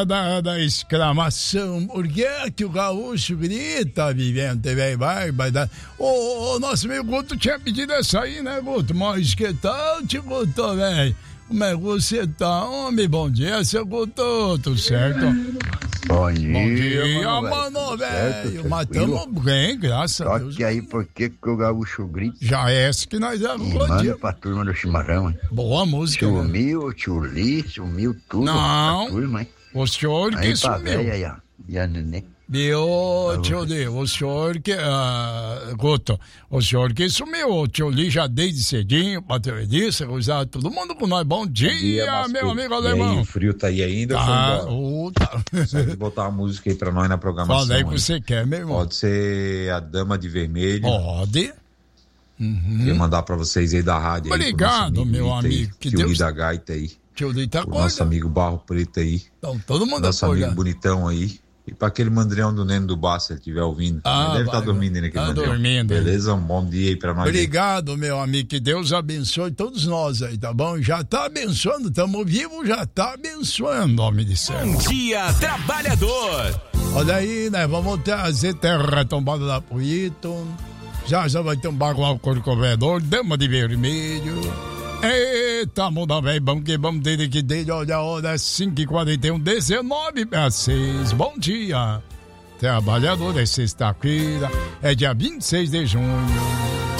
Da exclamação, por que é que o gaúcho grita, Vivente, velho, vai dar. O nosso amigo Guto tinha pedido essa aí, né, Guto? Mas que tal, tio Guto, velho? Como é que você tá, homem? Bom dia, seu Guto, tudo certo? Bom dia, mano, velho. Matamos bem, graças a Deus. Só que aí, por que o gaúcho grita? Já é essa que nós damos bom dia. Manda pra turma do chimarrão, hein? Boa música, sumiu, tio Li, sumiu tudo. Não, turma, hein? O senhor aí que sumiu. Véia, e a neném. Tio Li, o senhor que... Guto, o senhor que sumiu. O tio Li já desde cedinho, bateu disso, cruzado todo mundo com nós. Bom dia, meu amigo alemão. E aí, o frio tá aí ainda? Tá. Consegue botar uma música aí pra nós na programação. Fala aí que você quer, meu irmão. Pode ser a Dama de Vermelho. Pode. Queria mandar pra vocês aí da rádio. Obrigado, meu amigo. Que Deus... da Gaita aí. Tio Li tá o nosso amigo Barro Preto aí. Então, todo mundo nosso amigo bonitão aí. E pra aquele mandrião do Neno do Bar, se ele estiver ouvindo. Ele deve estar dormindo aí naquele mandrião. Dormindo. Beleza? Um bom dia aí pra nós. Obrigado, meu amigo. Que Deus abençoe todos nós aí, tá bom? Já tá abençoando, estamos vivos, já tá abençoando, nome de céu. Bom dia, trabalhador. Olha aí, né? Vamos trazer terra tombada da Puito. Já vai ter um bagual corcovedor, Dama de Vermelho. Eita, muda, velho, vamos desde que desde, olha a hora, 5h41, 19:06. Bom dia, trabalhador, é sexta-feira, é dia 26 de junho.